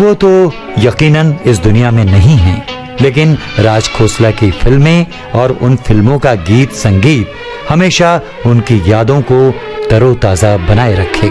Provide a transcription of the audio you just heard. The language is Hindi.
वो तो यकीनन इस दुनिया में नहीं हैं, लेकिन राज खोसला की फिल्में और उन फिल्मों का गीत संगीत हमेशा उनकी यादों को तरोताजा बनाए रखेगा।